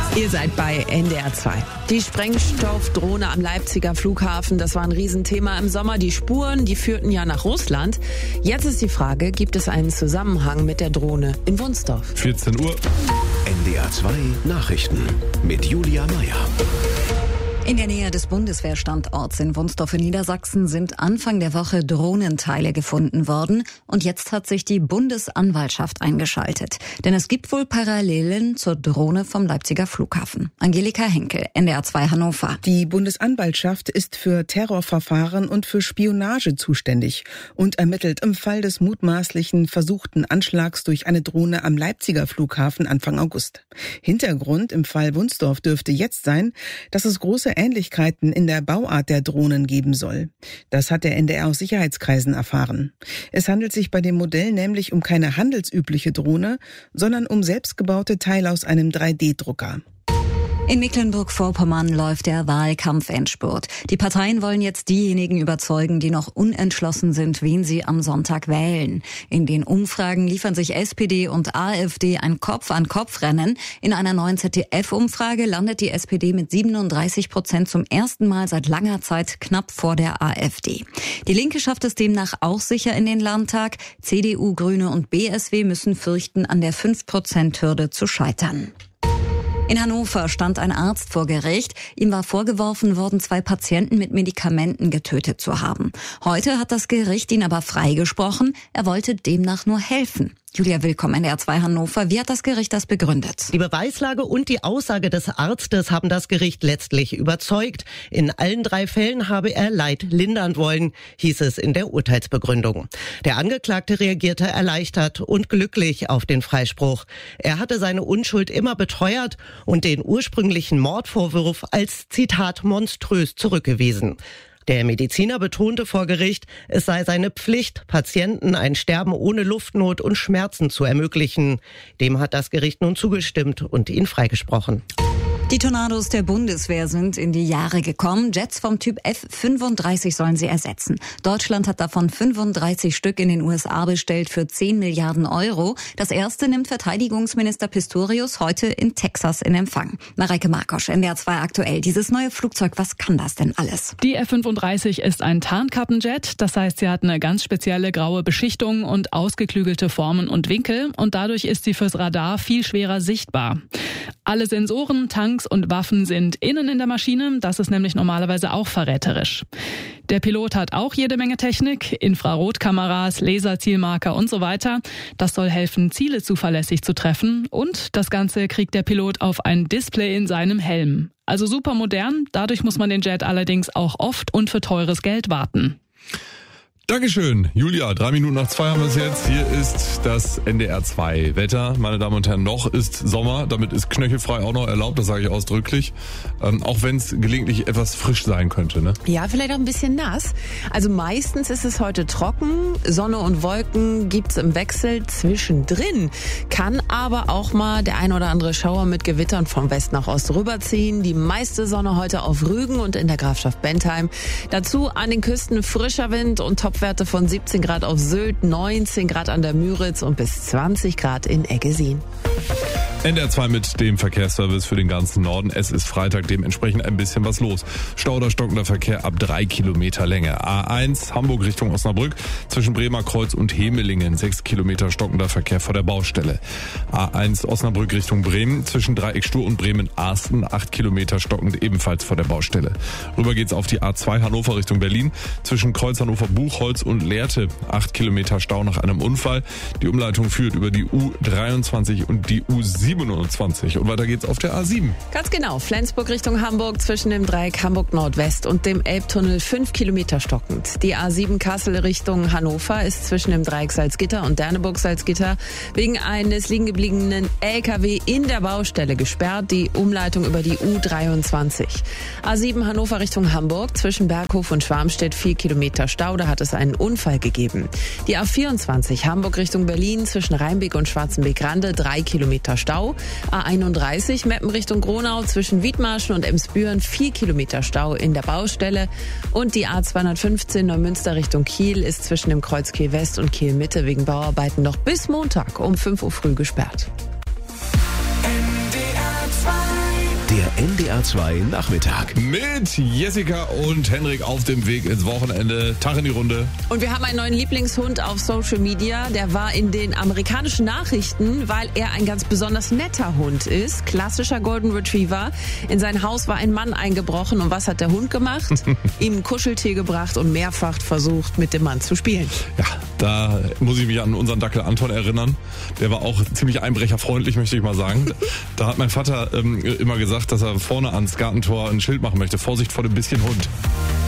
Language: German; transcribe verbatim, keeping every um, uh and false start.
Ihr seid bei N D R zwei. Die Sprengstoffdrohne am Leipziger Flughafen, das war ein Riesenthema im Sommer. Die Spuren, die führten ja nach Russland. Jetzt ist die Frage, gibt es einen Zusammenhang mit der Drohne in Wunsdorf? vierzehn Uhr. N D R zwei Nachrichten mit Julia Meyer. In der Nähe des Bundeswehrstandorts in Wunsdorf in Niedersachsen sind Anfang der Woche Drohnenteile gefunden worden. Und jetzt hat sich die Bundesanwaltschaft eingeschaltet. Denn es gibt wohl Parallelen zur Drohne vom Leipziger Flughafen. Angelika Henkel, N D R zwei Hannover. Die Bundesanwaltschaft ist für Terrorverfahren und für Spionage zuständig und ermittelt im Fall des mutmaßlichen versuchten Anschlags durch eine Drohne am Leipziger Flughafen Anfang August. Hintergrund im Fall Wunsdorf dürfte jetzt sein, dass es große Ähnlichkeiten in der Bauart der Drohnen geben soll. Das hat der N D R aus Sicherheitskreisen erfahren. Es handelt sich bei dem Modell nämlich um keine handelsübliche Drohne, sondern um selbstgebaute Teile aus einem drei D Drucker. In Mecklenburg-Vorpommern läuft der Wahlkampfendspurt. Die Parteien wollen jetzt diejenigen überzeugen, die noch unentschlossen sind, wen sie am Sonntag wählen. In den Umfragen liefern sich S P D und AfD ein Kopf-an-Kopf-Rennen. In einer neuen Z D F-Umfrage landet die S P D mit siebenunddreißig Prozent zum ersten Mal seit langer Zeit knapp vor der AfD. Die Linke schafft es demnach auch sicher in den Landtag. C D U, Grüne und B S W müssen fürchten, an der fünf Prozent Hürde zu scheitern. In Hannover stand ein Arzt vor Gericht. Ihm war vorgeworfen worden, zwei Patienten mit Medikamenten getötet zu haben. Heute hat das Gericht ihn aber freigesprochen. Er wollte demnach nur helfen. Julia Willkomm, N D R zwei Hannover. Wie hat das Gericht das begründet? Die Beweislage und die Aussage des Arztes haben das Gericht letztlich überzeugt. In allen drei Fällen habe er Leid lindern wollen, hieß es in der Urteilsbegründung. Der Angeklagte reagierte erleichtert und glücklich auf den Freispruch. Er hatte seine Unschuld immer beteuert und den ursprünglichen Mordvorwurf als, Zitat, monströs zurückgewiesen. Der Mediziner betonte vor Gericht, es sei seine Pflicht, Patienten ein Sterben ohne Luftnot und Schmerzen zu ermöglichen. Dem hat das Gericht nun zugestimmt und ihn freigesprochen. Die Tornados der Bundeswehr sind in die Jahre gekommen. Jets vom Typ F fünfunddreißig sollen sie ersetzen. Deutschland hat davon fünfunddreißig Stück in den U S A bestellt für zehn Milliarden Euro. Das erste nimmt Verteidigungsminister Pistorius heute in Texas in Empfang. Mareike Markosch, N D R zwei aktuell. Dieses neue Flugzeug, was kann das denn alles? Die F fünfunddreißig ist ein Tarnkappenjet. Das heißt, sie hat eine ganz spezielle graue Beschichtung und ausgeklügelte Formen und Winkel. Und dadurch ist sie fürs Radar viel schwerer sichtbar. Alle Sensoren, Tanks und Waffen sind innen in der Maschine. Das ist nämlich normalerweise auch verräterisch. Der Pilot hat auch jede Menge Technik, Infrarotkameras, Laserzielmarker und so weiter. Das soll helfen, Ziele zuverlässig zu treffen. Und das Ganze kriegt der Pilot auf ein Display in seinem Helm. Also super modern. Dadurch muss man den Jet allerdings auch oft und für teures Geld warten. Dankeschön, Julia. Drei Minuten nach zwei haben wir es jetzt. Hier ist das N D R zwei Wetter. Meine Damen und Herren, noch ist Sommer. Damit ist knöchelfrei auch noch erlaubt, das sage ich ausdrücklich. Ähm, auch wenn es gelegentlich etwas frisch sein könnte, ne? Ja, vielleicht auch ein bisschen nass. Also meistens ist es heute trocken. Sonne und Wolken gibt's im Wechsel zwischendrin. Kann aber auch mal der ein oder andere Schauer mit Gewittern vom West nach Ost rüberziehen. Die meiste Sonne heute auf Rügen und in der Grafschaft Bentheim. Dazu an den Küsten frischer Wind und Top Werte von siebzehn Grad auf Sylt, neunzehn Grad an der Müritz und bis zwanzig Grad in Eggesin. N D R zwei mit dem Verkehrsservice für den ganzen Norden. Es ist Freitag, dementsprechend ein bisschen was los. Stau oder stockender Verkehr ab drei Kilometer Länge. A eins Hamburg Richtung Osnabrück zwischen Bremer Kreuz und Hemelingen. sechs Kilometer stockender Verkehr vor der Baustelle. A eins Osnabrück Richtung Bremen zwischen Dreieckstur und Bremen-Arsten. acht Kilometer stockend ebenfalls vor der Baustelle. Rüber geht's auf die A zwei Hannover Richtung Berlin zwischen Kreuz Hannover-Buchholz und Lehrte. acht Kilometer Stau nach einem Unfall. Die Umleitung führt über die U dreiundzwanzig und die U siebenundzwanzig. Und weiter geht's auf der A sieben. Ganz genau. Flensburg Richtung Hamburg zwischen dem Dreieck Hamburg Nordwest und dem Elbtunnel fünf Kilometer stockend. Die A sieben Kassel Richtung Hannover ist zwischen dem Dreieck Salzgitter und Derneburg Salzgitter wegen eines liegen gebliebenen L K W in der Baustelle gesperrt. Die Umleitung über die U dreiundzwanzig. A sieben Hannover Richtung Hamburg zwischen Berghof und Schwarmstedt vier Kilometer Stau. Da hat es einen Unfall gegeben. Die A vierundzwanzig Hamburg Richtung Berlin zwischen Rheinbeek und Schwarzenbeek-Rande drei Kilometer Stau. A einunddreißig Meppen Richtung Gronau zwischen Wiedmarschen und Emsbüren vier Kilometer Stau in der Baustelle. Und die A zweihundertfünfzehn Neumünster Richtung Kiel ist zwischen dem Kreuz Kiel West und Kiel Mitte wegen Bauarbeiten noch bis Montag um fünf Uhr früh gesperrt. N D R zwei A zwei Nachmittag. Mit Jessica und Henrik auf dem Weg ins Wochenende. Tag in die Runde. Und wir haben einen neuen Lieblingshund auf Social Media. Der war in den amerikanischen Nachrichten, weil er ein ganz besonders netter Hund ist. Klassischer Golden Retriever. In sein Haus war ein Mann eingebrochen. Und was hat der Hund gemacht? Ihm ein Kuscheltier gebracht und mehrfach versucht, mit dem Mann zu spielen. Ja, da muss ich mich an unseren Dackel Anton erinnern. Der war auch ziemlich einbrecherfreundlich, möchte ich mal sagen. Da hat mein Vater ähm, immer gesagt, dass er vorne ans Gartentor ein Schild machen möchte. Vorsicht vor dem bisschen Hund.